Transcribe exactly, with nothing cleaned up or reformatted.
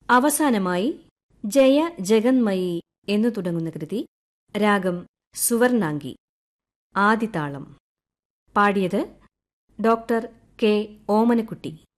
അവസാനമായി ജയ ജഗന്മയി എന്നു തുടങ്ങുന്ന കൃതി, രാഗം സുവർണാംഗി, ആദിതാളം. പാടിയത് ഡോക്ടർ കെ ഓമനക്കുട്ടി.